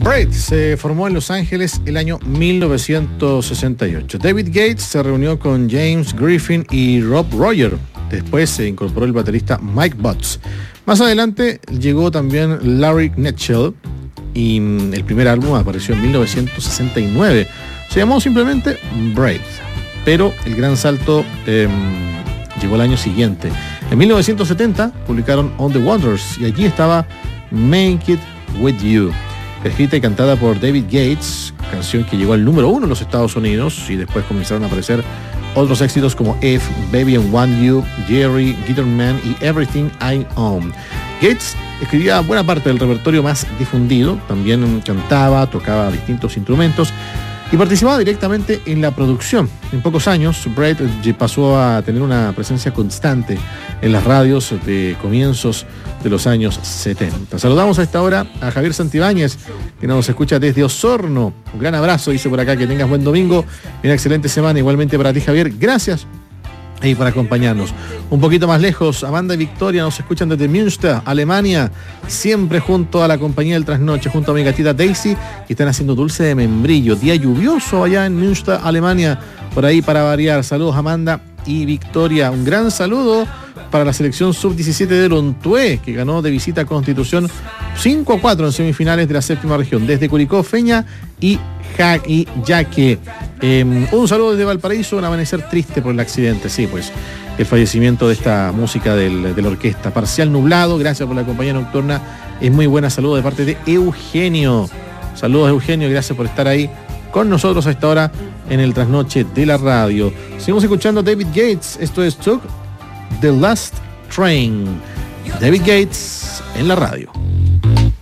Braid se formó en Los Ángeles el año 1968. David Gates se reunió con James Griffin y Rob Royer. Después se incorporó el baterista Mike Butts. Más adelante llegó también Larry Knetschel y el primer álbum apareció en 1969. Se llamó simplemente Braid, pero el gran salto llegó el año siguiente. En 1970 publicaron On the Wonders y allí estaba Make It With You, escrita y cantada por David Gates, canción que llegó al número 1 en los Estados Unidos, y después comenzaron a aparecer otros éxitos como If, Baby and Want You, Jerry, Guitar Man y Everything I Own. Gates escribía buena parte del repertorio más difundido, también cantaba, tocaba distintos instrumentos y participaba directamente en la producción. En pocos años, Braid pasó a tener una presencia constante en las radios de comienzos de los años 70. Saludamos a esta hora a Javier Santibáñez, que nos escucha desde Osorno. Un gran abrazo, dice por acá, que tengas buen domingo y una excelente semana. Igualmente para ti, Javier, gracias por acompañarnos. Un poquito más lejos, Amanda y Victoria nos escuchan desde Münster, Alemania, siempre junto a la compañía del trasnoche, junto a mi gatita Daisy, que están haciendo dulce de membrillo. Día lluvioso allá en Münster, Alemania, por ahí para variar. Saludos, Amanda y Victoria. Un gran saludo para la selección sub-17 de Lontué, que ganó de visita a Constitución 5-4 en semifinales de la séptima región, desde Curicó, Feña y Yaque. Un saludo desde Valparaíso, un amanecer triste por el accidente, sí, pues el fallecimiento de esta música de la orquesta. Parcial nublado, gracias por la compañía nocturna, es muy buena. Saludo de parte de Eugenio. Saludos, Eugenio, gracias por estar ahí con nosotros a esta hora en el trasnoche de la radio. Seguimos escuchando a David Gates, esto es Took the Last Train. David Gates en la radio.